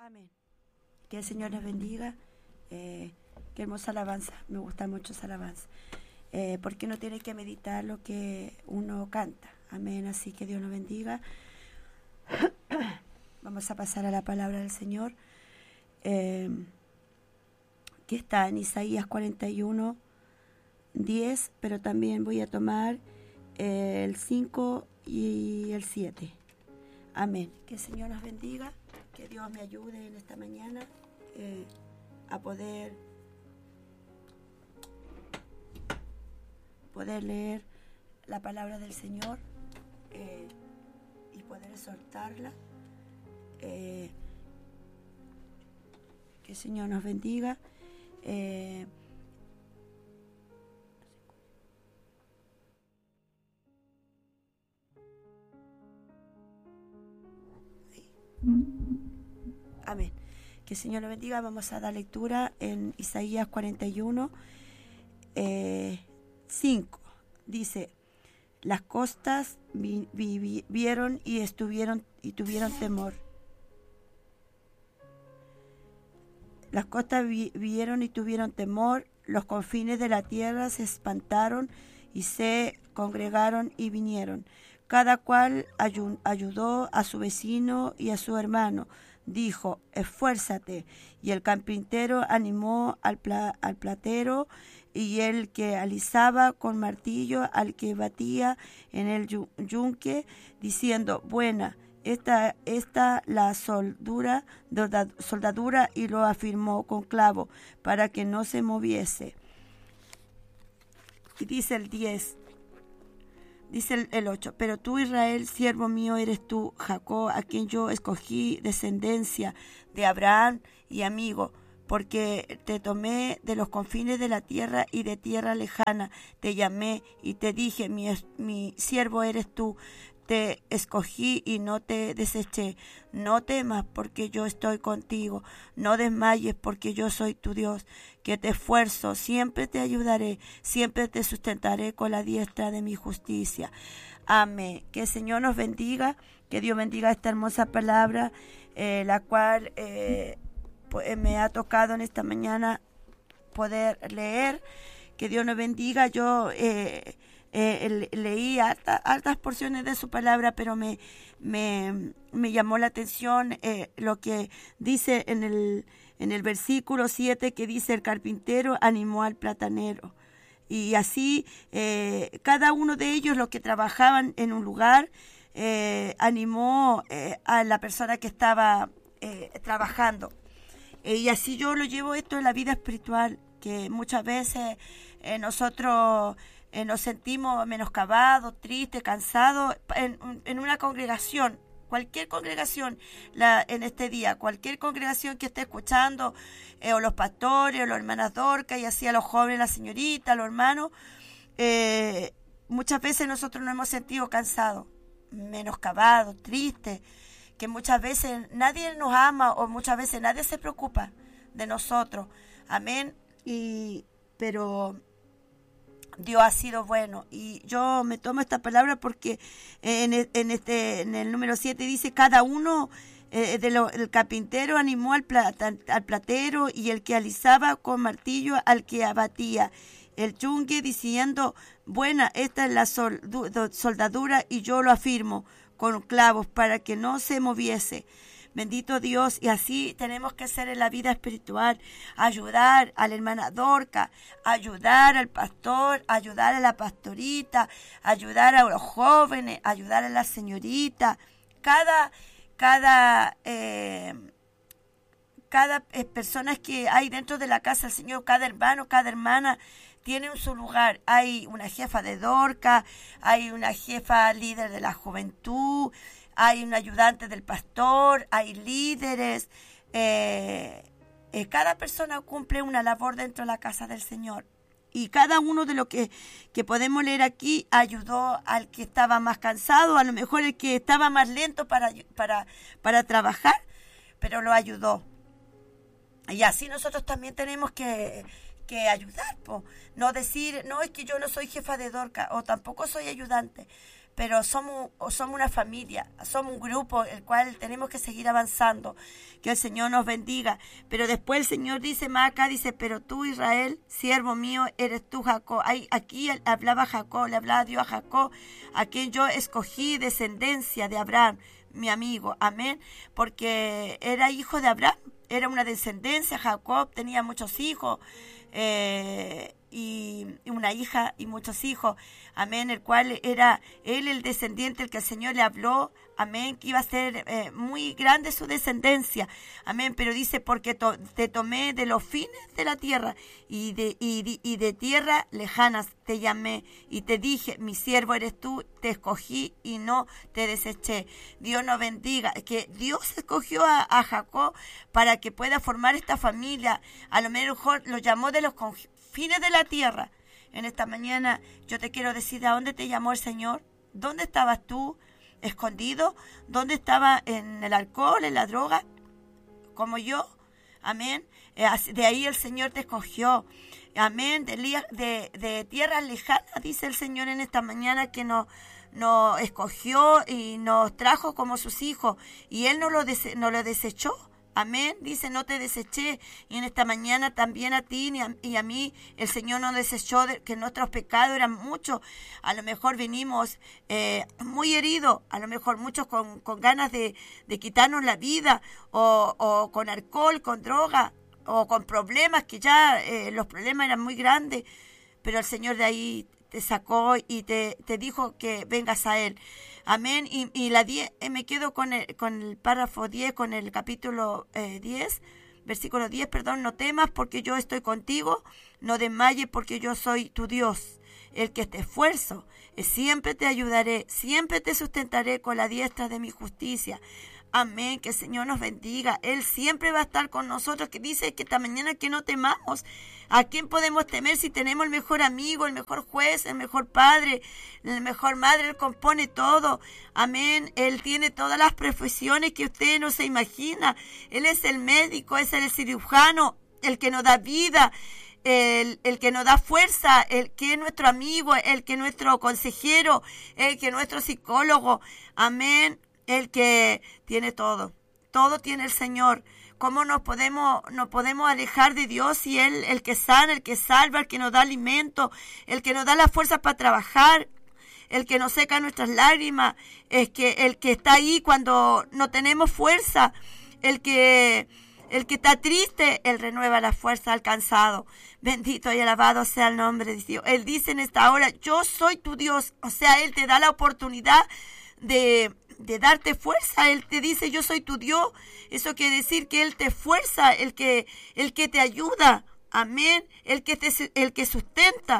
Amén. Que el Señor les bendiga. Qué hermosa alabanza. Me gusta mucho esa alabanza. Porque uno tiene que meditar lo que uno canta. Amén. Así que Dios nos bendiga. Vamos a pasar a la palabra del Señor. Que está en Isaías 41, 10. Pero también voy a tomar el 5 y el 7. Amén. Que el Señor nos bendiga. Que Dios me ayude en esta mañana a poder leer la palabra del Señor y poder exhortarla. Que el Señor nos bendiga. Amén. Que el Señor nos bendiga. Vamos a dar lectura en Isaías 41, 5. Dice: las costas vieron y tuvieron temor. Las costas vieron y tuvieron temor. Los confines de la tierra se espantaron y se congregaron y vinieron. Cada cual ayudó a su vecino y a su hermano. Dijo: esfuérzate. Y el carpintero animó al platero, y el que alisaba con martillo al que batía en el yunque, diciendo: buena, esta la soldadura, y lo afirmó con clavo para que no se moviese. Y dice el 10. Dice el 8, pero tú, Israel, siervo mío eres tú, Jacob, a quien yo escogí, descendencia de Abraham y amigo, porque te tomé de los confines de la tierra y de tierra lejana, te llamé y te dije, mi siervo eres tú, te escogí y no te deseché. No temas, porque yo estoy contigo. No desmayes, porque yo soy tu Dios, que te esfuerzo. Siempre te ayudaré, siempre te sustentaré con la diestra de mi justicia. Amén. Que el Señor nos bendiga, que Dios bendiga esta hermosa palabra, la cual me ha tocado en esta mañana poder leer. Que Dios nos bendiga. Yo leí altas porciones de su palabra, pero me llamó la atención lo que dice en el versículo 7, que dice: el carpintero animó al platanero. Y así cada uno de ellos, los que trabajaban en un lugar, animó a la persona que estaba trabajando. Y así yo lo llevo esto en la vida espiritual, que muchas veces nosotros nos sentimos menoscabados, tristes, cansados en una congregación, cualquier congregación en este día, cualquier congregación que esté escuchando, o los pastores, o las hermanas Dorcas, y así a los jóvenes, las señoritas, los hermanos, muchas veces nosotros nos hemos sentido cansados, menoscabados, tristes, que muchas veces nadie nos ama, o muchas veces nadie se preocupa de nosotros. Amén. Pero Dios ha sido bueno, y yo me tomo esta palabra porque en el número 7 dice: cada uno el carpintero animó al platero, y el que alisaba con martillo al que abatía el yunque, diciendo: buena, esta es la soldadura, y yo lo afirmo con clavos para que no se moviese. Bendito Dios. Y así tenemos que ser en la vida espiritual: ayudar a la hermana Dorca, ayudar al pastor, ayudar a la pastorita, ayudar a los jóvenes, ayudar a la señorita. Cada persona que hay dentro de la casa del Señor, cada hermano, cada hermana tiene su lugar. Hay una jefa de Dorca, hay una jefa líder de la juventud, hay un ayudante del pastor, hay líderes. Cada persona cumple una labor dentro de la casa del Señor. Y cada uno de lo que podemos leer aquí ayudó al que estaba más cansado, a lo mejor el que estaba más lento para trabajar, pero lo ayudó. Y así nosotros también tenemos que ayudar, no decir: no, es que yo no soy jefa de Dorca, o tampoco soy ayudante, pero somos una familia, somos un grupo el cual tenemos que seguir avanzando. Que el Señor nos bendiga. Pero después el Señor dice más acá, dice, pero tú, Israel, siervo mío, eres tú, Jacob. Aquí hablaba Jacob, le hablaba Dios a Jacob, a quien yo escogí descendencia de Abraham, mi amigo. Amén. Porque era hijo de Abraham, era una descendencia. Jacob tenía muchos hijos. Y una hija y muchos hijos, amén, el cual era él el descendiente, el que el Señor le habló, amén, que iba a ser muy grande su descendencia, amén, pero dice, porque te tomé de los fines de la tierra y de tierra lejanas te llamé y te dije, mi siervo eres tú, te escogí y no te deseché. Dios nos bendiga, que Dios escogió a Jacob para que pueda formar esta familia, a lo mejor lo llamó de los fines de la tierra. En esta mañana yo te quiero decir, ¿a dónde te llamó el Señor? ¿Dónde estabas tú escondido? ¿Dónde estaba en el alcohol, en la droga? Como yo. Amén. De ahí el Señor te escogió. Amén. De tierras lejanas, dice el Señor en esta mañana, que nos escogió y nos trajo como sus hijos. Y Él no lo desechó. Amén, dice, no te deseché. Y en esta mañana también a ti y a mí el Señor nos desechó, que nuestros pecados eran muchos. A lo mejor vinimos muy heridos, a lo mejor muchos con ganas de quitarnos la vida, o con alcohol, con droga, o con problemas que ya los problemas eran muy grandes. Pero el Señor de ahí te sacó y te dijo que vengas a Él. Amén. Y la 10, me quedo con el párrafo 10, con el capítulo 10, versículo 10, perdón. No temas porque yo estoy contigo, no desmayes porque yo soy tu Dios, el que te esfuerzo. Siempre te ayudaré, siempre te sustentaré con la diestra de mi justicia. Amén, que el Señor nos bendiga. Él siempre va a estar con nosotros, que dice que esta mañana que no temamos. ¿A quién podemos temer si tenemos el mejor amigo, el mejor juez, el mejor padre, la mejor madre? Él compone todo. Amén. Él tiene todas las profesiones que usted no se imagina. Él es el médico, es el cirujano, el que nos da vida, el que nos da fuerza, el que es nuestro amigo, el que es nuestro consejero, el que es nuestro psicólogo. Amén. El que tiene todo. Todo tiene el Señor. ¿Cómo nos podemos alejar de Dios si Él, el que sana, el que salva, el que nos da alimento, el que nos da la fuerza para trabajar, el que nos seca nuestras lágrimas, el que está ahí cuando no tenemos fuerza, el que está triste, Él renueva la fuerza al cansado? Bendito y alabado sea el nombre de Dios. Él dice en esta hora, yo soy tu Dios. O sea, Él te da la oportunidad de darte fuerza. Él te dice, yo soy tu Dios. Eso quiere decir que Él te fuerza, el que te ayuda. Amén. El que sustenta.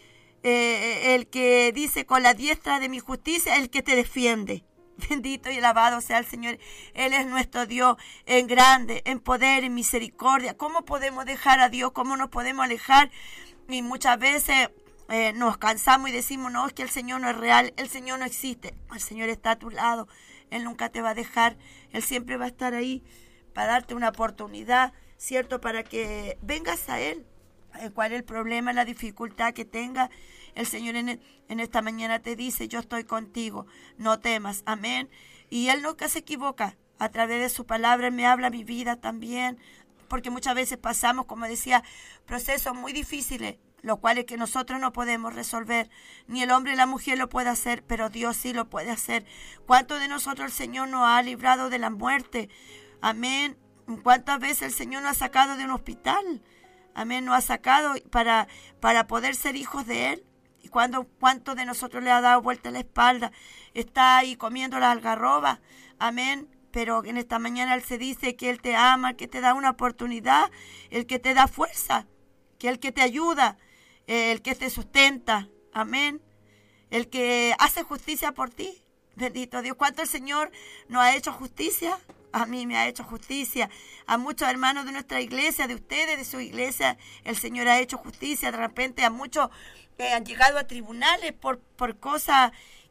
El que dice, con la diestra de mi justicia, el que te defiende. Bendito y alabado sea el Señor. Él es nuestro Dios, en grande, en poder, en misericordia. ¿Cómo podemos dejar a Dios? ¿Cómo nos podemos alejar? Y muchas veces nos cansamos y decimos, no, es que el Señor no es real, el Señor no existe. El Señor está a tu lado, Él nunca te va a dejar, Él siempre va a estar ahí para darte una oportunidad, ¿cierto? Para que vengas a Él. ¿Cuál es el problema, la dificultad que tenga? El Señor en esta mañana te dice, yo estoy contigo, no temas, amén. Y Él nunca se equivoca, a través de su palabra Él me habla mi vida también, porque muchas veces pasamos, como decía, procesos muy difíciles, lo cual es que nosotros no podemos resolver, ni el hombre ni la mujer lo puede hacer, pero Dios sí lo puede hacer. ¿Cuántos de nosotros el Señor nos ha librado de la muerte? Amén. ¿Cuántas veces el Señor nos ha sacado de un hospital? Amén, nos ha sacado para poder ser hijos de Él. ¿Y cuántos de nosotros le ha dado vuelta la espalda? Está ahí comiendo la algarroba. Amén. Pero en esta mañana Él se dice que Él te ama, que te da una oportunidad, el que te da fuerza, que el que te ayuda, el que te sustenta. Amén. El que hace justicia por ti. Bendito Dios. ¿Cuánto el Señor nos ha hecho justicia? A mí me ha hecho justicia. A muchos hermanos de nuestra iglesia, de ustedes, de su iglesia, el Señor ha hecho justicia. De repente a muchos han llegado a tribunales por cosas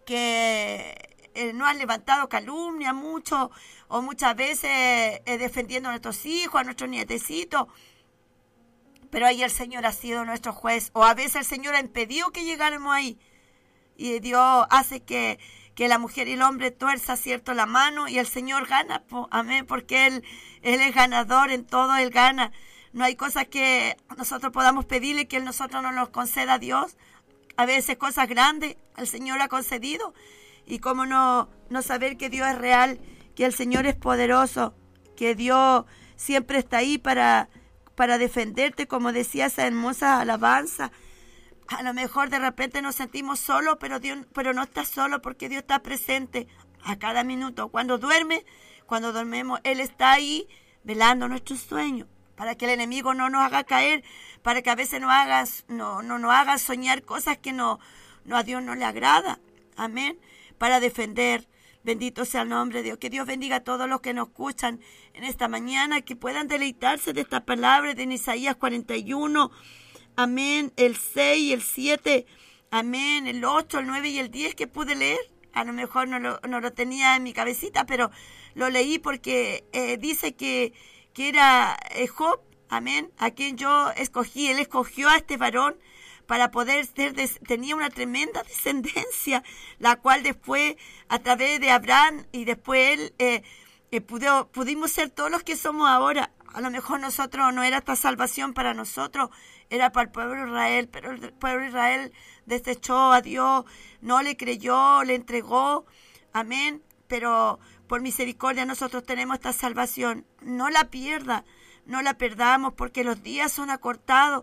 que no han levantado calumnia, mucho, o muchas veces defendiendo a nuestros hijos, a nuestros nietecitos. Pero ahí el Señor ha sido nuestro juez. O a veces el Señor ha impedido que llegáramos ahí. Y Dios hace que que la mujer y el hombre tuerza, cierto, la mano y el Señor gana, amén, porque Él es ganador, en todo Él gana. No hay cosas que nosotros podamos pedirle que nosotros no nos conceda a Dios. A veces cosas grandes el Señor ha concedido. Y cómo no saber que Dios es real, que el Señor es poderoso, que Dios siempre está ahí para defenderte, como decía esa hermosa alabanza. A lo mejor de repente nos sentimos solos, pero no estás solo, porque Dios está presente a cada minuto. Cuando dormimos, Él está ahí velando nuestros sueños, para que el enemigo no nos haga caer, para que a veces no nos haga soñar cosas que a Dios no le agrada. Amén. Para defender. Bendito sea el nombre de Dios. Que Dios bendiga a todos los que nos escuchan en esta mañana, que puedan deleitarse de esta palabra de Isaías 41. Amén. El 6 y el 7. Amén. El 8, el 9 y el 10 que pude leer. A lo mejor no lo tenía en mi cabecita, pero lo leí porque dice que era Job, amén, a quien yo escogí. Él escogió a este varón para poder tenía una tremenda descendencia, la cual después, a través de Abraham y después él, pudimos ser todos los que somos ahora. A lo mejor nosotros no era esta salvación para nosotros, era para el pueblo de Israel, pero el pueblo de Israel desechó a Dios, no le creyó, le entregó, amén, pero por misericordia nosotros tenemos esta salvación. No la perdamos, porque los días son acortados.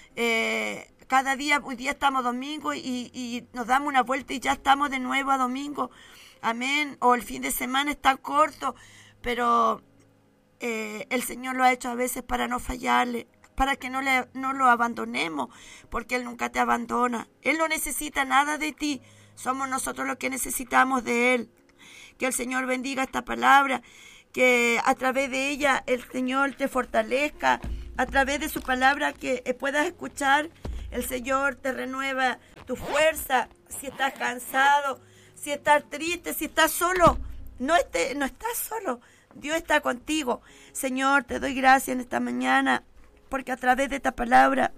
Cada día, hoy día estamos domingo y nos damos una vuelta y ya estamos de nuevo a domingo. Amén. O el fin de semana está corto, pero el Señor lo ha hecho a veces para no fallarle, para que no lo abandonemos, porque Él nunca te abandona. Él no necesita nada de ti, somos nosotros los que necesitamos de Él. Que el Señor bendiga esta palabra, que a través de ella el Señor te fortalezca, a través de su palabra que puedas escuchar. El Señor te renueva tu fuerza. Si estás cansado, si estás triste, si estás solo, no estás solo. Dios está contigo. Señor, te doy gracias en esta mañana, porque a través de esta palabra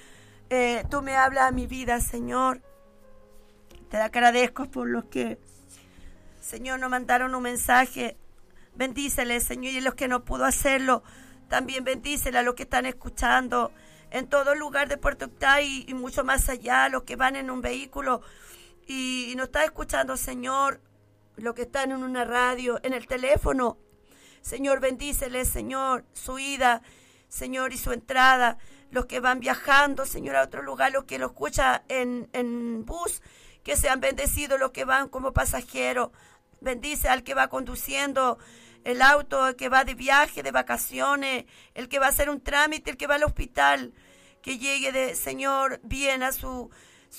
tú me hablas a mi vida, Señor. Te agradezco por los que, Señor, nos mandaron un mensaje. Bendíceles, Señor, y los que no pudo hacerlo, también bendíceles a los que están escuchando en todo lugar de Puerto Octay y mucho más allá, los que van en un vehículo y nos están escuchando, Señor, los que están en una radio, en el teléfono. Señor, bendíceles, Señor, su ida, Señor, y su entrada, los que van viajando, Señor, a otro lugar, los que lo escuchan en bus, que sean bendecidos los que van como pasajeros. Bendice al que va conduciendo el auto, el que va de viaje, de vacaciones, el que va a hacer un trámite, el que va al hospital, que llegue, Señor, bien a su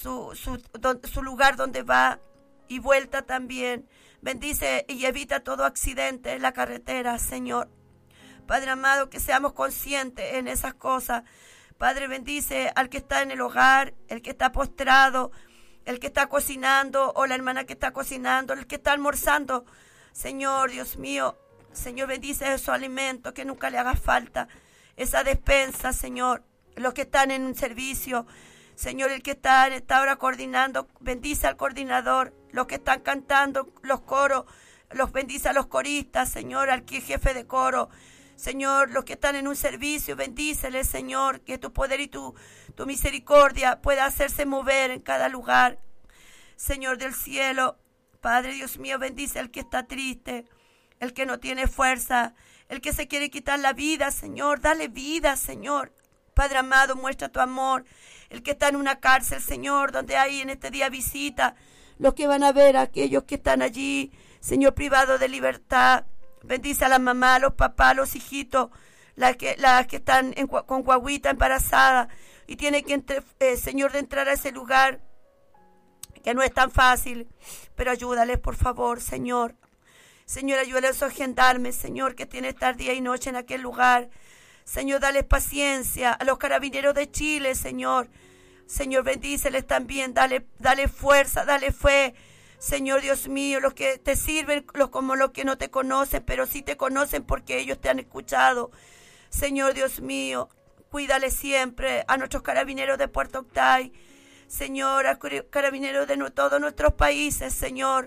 lugar donde va y vuelta también. Bendice y evita todo accidente en la carretera, Señor. Padre amado, que seamos conscientes en esas cosas. Padre, bendice al que está en el hogar, el que está postrado, el que está cocinando, o la hermana que está cocinando, el que está almorzando. Señor, Dios mío, Señor, bendice esos alimentos, que nunca le haga falta esa despensa, Señor. Los que están en un servicio, Señor, el que está ahora coordinando, bendice al coordinador. Los que están cantando, los coros, los bendice a los coristas, Señor, al que es jefe de coro. Señor, los que están en un servicio, bendíceles, Señor, que tu poder y tu misericordia pueda hacerse mover en cada lugar. Señor del cielo, Padre Dios mío, bendice al que está triste, el que no tiene fuerza, el que se quiere quitar la vida, Señor, dale vida, Señor. Padre amado, muestra tu amor. El que está en una cárcel, Señor, donde hay en este día visita, los que van a ver a aquellos que están allí, Señor, privados de libertad. Bendice a las mamás, a los papás, a los hijitos, las que están con guaguita embarazada y tienen que, Señor, de entrar a ese lugar que no es tan fácil, pero ayúdales, por favor, Señor. Señor, ayúdales a esos gendarmes, Señor, que tienen que estar día y noche en aquel lugar. Señor, dale paciencia a los carabineros de Chile, Señor. Señor, bendíceles también, dale fuerza, dale fe. Señor Dios mío, los que te sirven como los que no te conocen, pero sí te conocen porque ellos te han escuchado. Señor Dios mío, cuídale siempre a nuestros carabineros de Puerto Octay. Señor, a carabineros de todos nuestros países, Señor.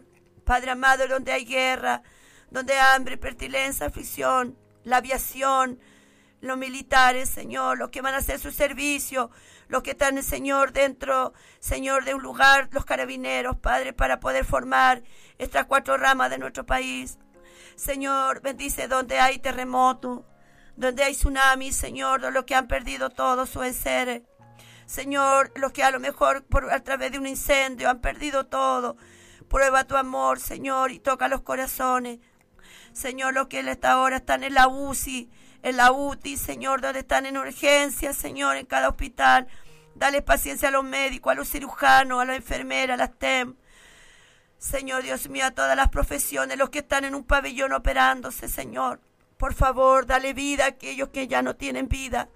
Padre amado, donde hay guerra, donde hay hambre, pestilencia, aflicción, la aviación, los militares, Señor, los que van a hacer su servicio, los que están, Señor, dentro, Señor, de un lugar, los carabineros, Padre, para poder formar estas 4 ramas de nuestro país. Señor, bendice donde hay terremoto, donde hay tsunami, Señor, de los que han perdido todos sus enseres. Señor, los que a lo mejor a través de un incendio han perdido todo. Prueba tu amor, Señor, y toca los corazones. Señor, los que ahora están en la UCI, en la UTI, Señor, donde están en urgencia, Señor, en cada hospital. Dale paciencia a los médicos, a los cirujanos, a las enfermeras, a las TEM. Señor, Dios mío, a todas las profesiones, los que están en un pabellón operándose, Señor. Por favor, dale vida a aquellos que ya no tienen vida.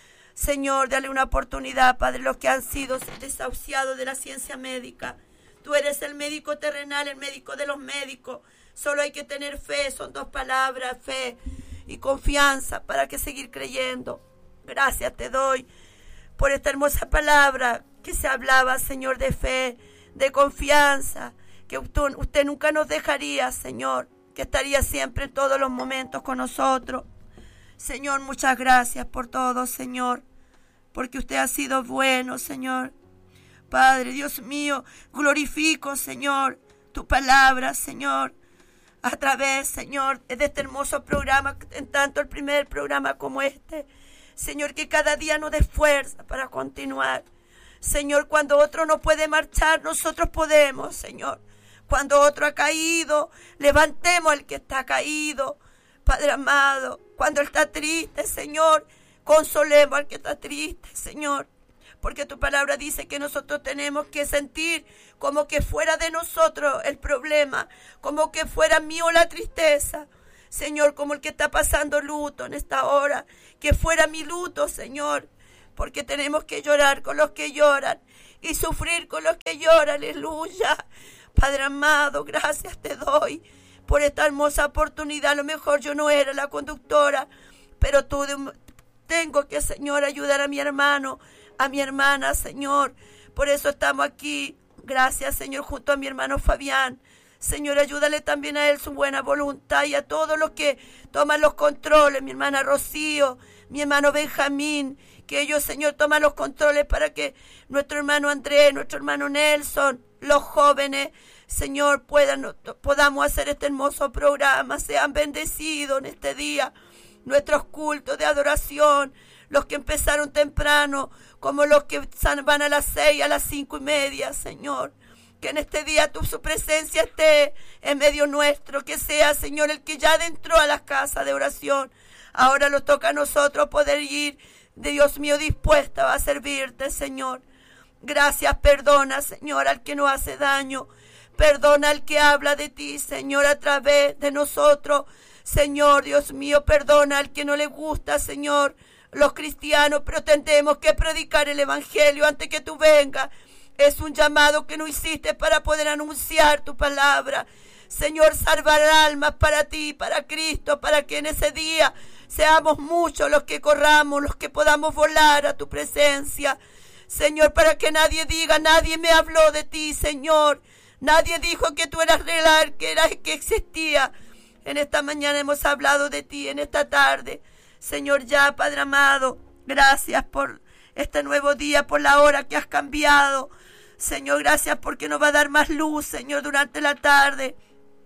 Señor, dale una oportunidad, Padre, los que han sido desahuciados de la ciencia médica. Tú eres el médico terrenal, el médico de los médicos. Solo hay que tener fe, son 2 palabras, fe y confianza, para que seguir creyendo. Gracias te doy por esta hermosa palabra que se hablaba, Señor, de fe, de confianza, que usted nunca nos dejaría, Señor, que estaría siempre en todos los momentos con nosotros. Señor, muchas gracias por todo, Señor, porque usted ha sido bueno, Señor. Padre, Dios mío, glorifico, Señor, tu palabra, Señor, a través, Señor, de este hermoso programa, en tanto el primer programa como este. Señor, que cada día nos dé fuerza para continuar. Señor, cuando otro no puede marchar, nosotros podemos, Señor. Cuando otro ha caído, levantemos al que está caído. Padre amado, cuando él está triste, Señor, consolemos al que está triste, Señor. Porque tu palabra dice que nosotros tenemos que sentir como que fuera de nosotros el problema, como que fuera mío la tristeza. Señor, como el que está pasando luto en esta hora, que fuera mi luto, Señor. Porque tenemos que llorar con los que lloran y sufrir con los que lloran, aleluya. Padre amado, gracias te doy por esta hermosa oportunidad. A lo mejor yo no era la conductora, pero tú tengo que, Señor, ayudar a mi hermano, a mi hermana, Señor. Por eso estamos aquí. Gracias, Señor, junto a mi hermano Fabián. Señor, ayúdale también a él su buena voluntad y a todos los que toman los controles. Mi hermana Rocío, mi hermano Benjamín, que ellos, Señor, toman los controles para que nuestro hermano Andrés, nuestro hermano Nelson, los jóvenes, Señor, podamos hacer este hermoso programa. Sean bendecidos en este día nuestros cultos de adoración, los que empezaron temprano, como los que van a las 6, a las 5:30, Señor. Que en este día su presencia esté en medio nuestro, que sea, Señor, el que ya adentró a las casas de oración. Ahora nos toca a nosotros poder ir, Dios mío, dispuesta a servirte, Señor. Gracias, perdona, Señor, al que nos hace daño. Perdona al que habla de ti, Señor, a través de nosotros. Señor, Dios mío, perdona al que no le gusta, Señor, los cristianos, pero tendremos que predicar el evangelio antes que tú vengas. Es un llamado que no hiciste para poder anunciar tu palabra. Señor, salvar almas para ti, para Cristo, para que en ese día seamos muchos los que corramos, los que podamos volar a tu presencia. Señor, para que nadie diga, nadie me habló de ti, Señor. Nadie dijo que tú eras real, que existía. En esta mañana hemos hablado de ti, en esta tarde. Señor, ya, Padre amado, gracias por este nuevo día, por la hora que has cambiado. Señor, gracias porque nos va a dar más luz, Señor, durante la tarde.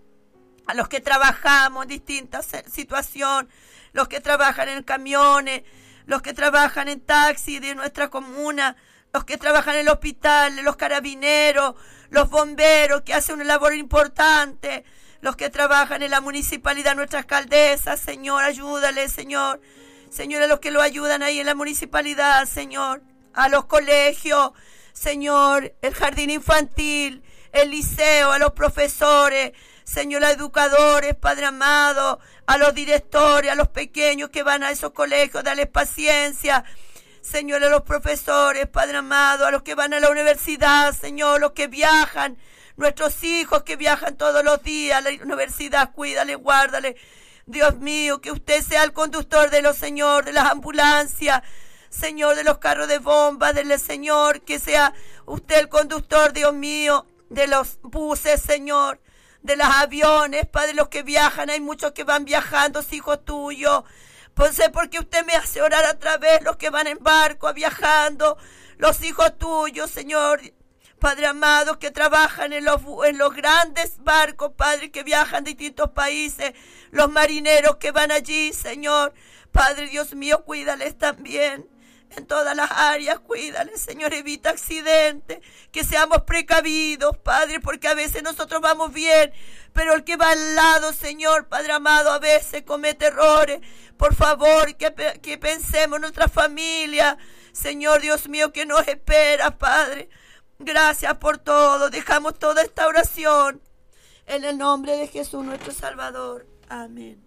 A los que trabajamos en distintas situaciones, los que trabajan en camiones, los que trabajan en taxi de nuestra comuna, los que trabajan en el hospital, los carabineros, los bomberos que hacen una labor importante, los que trabajan en la municipalidad, nuestras alcaldesas, Señor, ayúdale, Señor. Señor, a los que lo ayudan ahí en la municipalidad, Señor, a los colegios, Señor, el jardín infantil, el liceo, a los profesores, Señor, a educadores, Padre amado, a los directores, a los pequeños que van a esos colegios, dale paciencia. Señor, a los profesores, Padre amado, a los que van a la universidad, Señor, los que viajan, nuestros hijos que viajan todos los días a la universidad, cuídale, guárdale. Dios mío, que usted sea el conductor de los, Señor, de las ambulancias, Señor, de los carros de bomba, del Señor, que sea usted el conductor, Dios mío, de los buses, Señor, de los aviones, Padre, los que viajan, hay muchos que van viajando, hijos tuyos. Pues sé porque usted me hace orar a través, los que van en barco, viajando, los hijos tuyos, Señor. Padre amado, que trabajan en los grandes barcos, Padre, que viajan de distintos países, los marineros que van allí, Señor. Padre, Dios mío, cuídales también. En todas las áreas, cuídales, Señor, evita accidentes, que seamos precavidos, Padre, porque a veces nosotros vamos bien, pero el que va al lado, Señor, Padre amado, a veces comete errores. Por favor, que pensemos en nuestra familia, Señor, Dios mío, que nos espera, Padre. Gracias por todo, dejamos toda esta oración en el nombre de Jesús, nuestro Salvador. Amén.